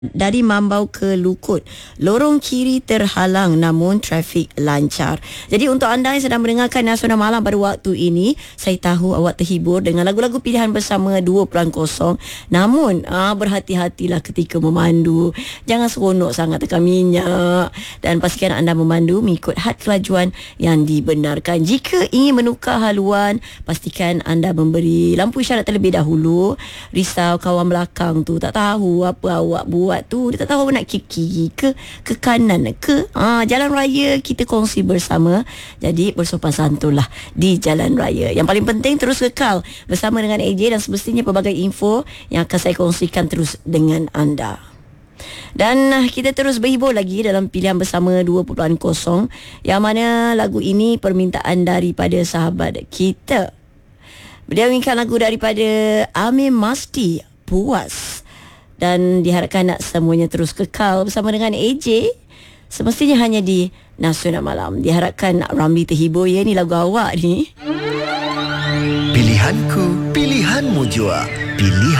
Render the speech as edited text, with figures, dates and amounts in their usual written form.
dari Mambau ke Lukut. Lorong kiri terhalang namun trafik lancar. Jadi untuk anda yang sedang mendengarkan Nasional Malam pada waktu ini, saya tahu awak terhibur dengan lagu-lagu pilihan bersama 2.0. Namun berhati-hatilah ketika memandu. Jangan seronok sangat tekan minyak. Dan pastikan anda memandu mengikut had kelajuan yang dibenarkan. Jika ingin menukar haluan, pastikan anda memberi lampu isyarat terlebih dahulu. Risau kawan belakang tu tak tahu apa awak buat tu, dia tak tahu nak ke kiri ke kanan ke jalan raya. Kita kongsi bersama, jadi bersopan santunlah di jalan raya. Yang paling penting terus kekal bersama dengan AJ dan semestinya pelbagai info yang akan saya kongsikan terus dengan anda. Dan kita terus berhibur lagi dalam pilihan bersama 2.0, yang mana lagu ini permintaan daripada sahabat kita. Beliau inginkan lagu daripada Amir Masti, Puas. Dan diharapkan nak semuanya terus kekal bersama dengan AJ, semestinya hanya di Nasional Malam. Diharapkan Ramli terhibur. Ya, ni lagu awak ni. Pilihanku, pilihanmu jua. Pilihan